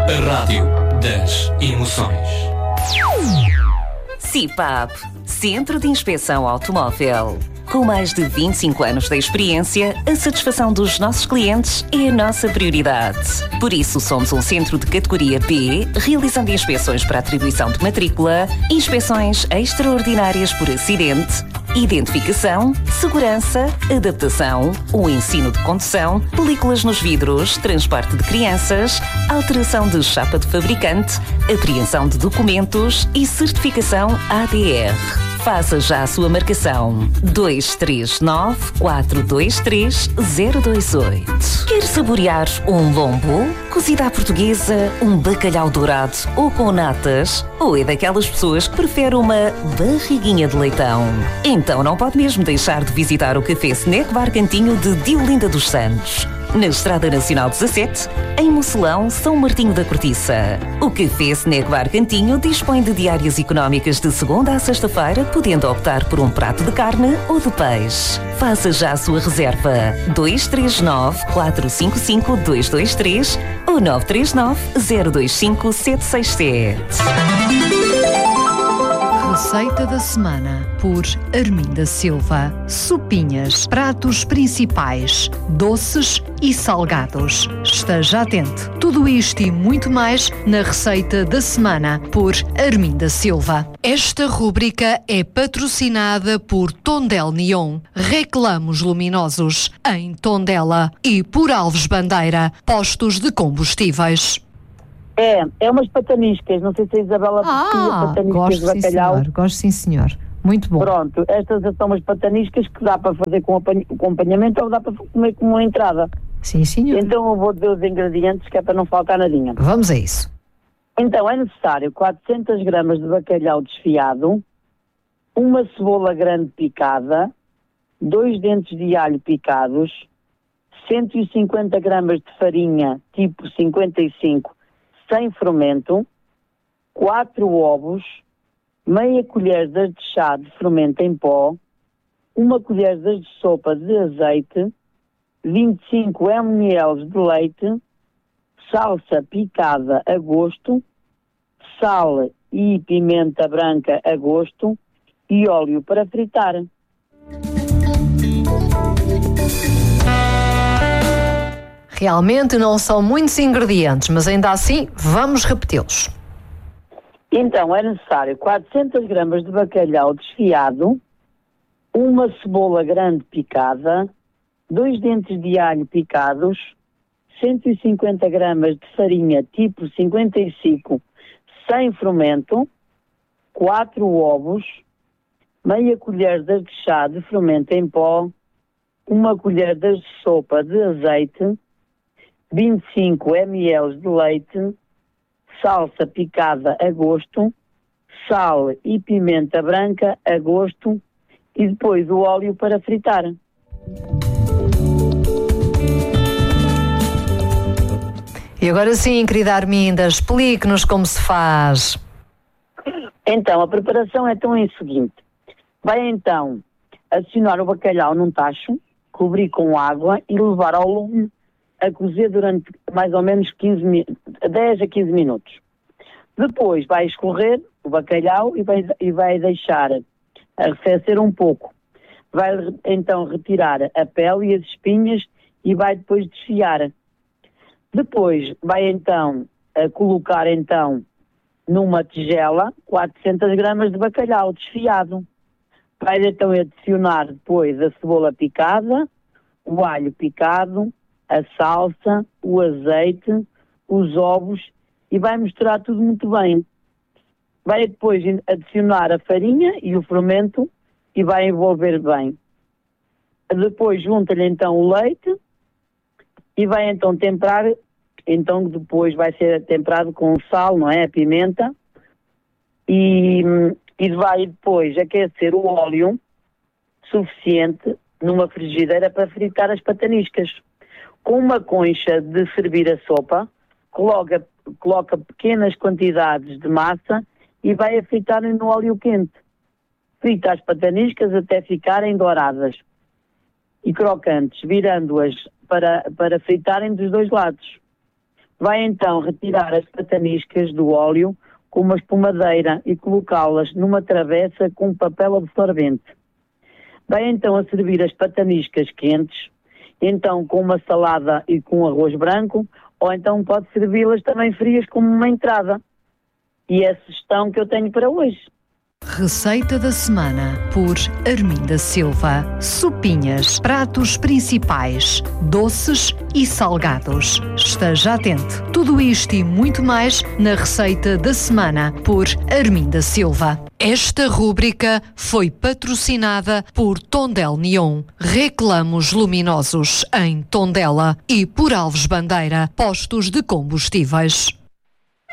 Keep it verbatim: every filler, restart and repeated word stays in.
A rádio das emoções. C I P A P, Centro de Inspeção Automóvel. Com mais de vinte e cinco anos de experiência, a satisfação dos nossos clientes é a nossa prioridade. Por isso, somos um centro de categoria B, realizando inspeções para atribuição de matrícula, inspeções extraordinárias por acidente, identificação, segurança, adaptação, o ensino de condução, películas nos vidros, transporte de crianças, alteração de chapa de fabricante, apreensão de documentos e certificação A D R. Faça já a sua marcação. dois três nove, quatro dois três, zero dois oito. Quer saborear um lombo, cozida à portuguesa, um bacalhau dourado ou com natas? Ou é daquelas pessoas que prefere uma barriguinha de leitão? Então não pode mesmo deixar de visitar o Café Snack Bar Cantinho de Diolinda dos Santos, na Estrada Nacional dezassete, em Mocelão, São Martinho da Cortiça. O Café Snack Bar Cantinho dispõe de diárias económicas de segunda a sexta-feira, podendo optar por um prato de carne ou de peixe. Faça já a sua reserva. dois três nove, quatro cinco cinco, dois dois três ou nove três nove, zero dois cinco, sete seis sete. Receita da semana por Arminda Silva. Sopinhas, pratos principais, doces e salgados. Esteja atento. Tudo isto e muito mais na receita da semana por Arminda Silva. Esta rúbrica é patrocinada por Tondela Neon, reclamos luminosos em Tondela, e por Alves Bandeira, postos de combustíveis. É, é umas pataniscas, não sei se a Isabela ah, pataniscas gosto, de bacalhau. Sim, senhor, gosto sim, senhor. Muito bom. Pronto, estas são umas pataniscas que dá para fazer com acompanhamento ou dá para comer como uma entrada. Sim, senhor. Então eu vou dizer os ingredientes que é para não faltar nadinha. Vamos a isso. Então é necessário quatrocentas gramas de bacalhau desfiado, uma cebola grande picada, dois dentes de alho picados, cento e cinquenta gramas de farinha tipo cinquenta e cinco sem fermento, quatro ovos, meia colher de chá de fermento em pó, uma colher de sopa de azeite, vinte e cinco mililitros de leite, salsa picada a gosto, sal e pimenta branca a gosto e óleo para fritar. Realmente não são muitos ingredientes, mas ainda assim vamos repeti-los. Então é necessário quatrocentas gramas de bacalhau desfiado, uma cebola grande picada, dois dentes de alho picados, cento e cinquenta gramas de farinha tipo cinquenta e cinco sem fermento, quatro ovos, meia colher de chá de fermento em pó, uma colher de sopa de azeite, vinte e cinco mililitros de leite, salsa picada a gosto, sal e pimenta branca a gosto e depois o óleo para fritar. E agora sim, querida Arminda, explique-nos como se faz. Então, a preparação é tão em seguinte. Vai então adicionar o bacalhau num tacho, cobrir com água e levar ao lume a cozer durante mais ou menos quinze, dez a quinze minutos. Depois vai escorrer o bacalhau e vai, e vai deixar arrefecer um pouco. Vai então retirar a pele e as espinhas e vai depois desfiar. Depois vai então a colocar então numa tigela quatrocentas gramas de bacalhau desfiado. Vai então adicionar depois a cebola picada, o alho picado, a salsa, o azeite, os ovos e vai misturar tudo muito bem. Vai depois adicionar a farinha e o fermento e vai envolver bem. Depois junta-lhe então o leite e vai então temperar, então depois vai ser temperado com sal, não é? A pimenta e, e vai depois aquecer o óleo suficiente numa frigideira para fritar as pataniscas. Com uma concha de servir a sopa, coloca, coloca pequenas quantidades de massa e vai a fritar no óleo quente. Frita as pataniscas até ficarem douradas e crocantes, virando-as para, para fritarem dos dois lados. Vai então retirar as pataniscas do óleo com uma espumadeira e colocá-las numa travessa com papel absorvente. Vai então a servir as pataniscas quentes, então com uma salada e com arroz branco, ou então pode servi-las também frias como uma entrada. E é a sugestão que eu tenho para hoje. Receita da semana por Arminda Silva. Sopinhas, pratos principais, doces e salgados. Esteja atento. Tudo isto e muito mais na Receita da semana por Arminda Silva. Esta rúbrica foi patrocinada por Tondela Neon, Reclamos Luminosos em Tondela e por Alves Bandeira, Postos de Combustíveis.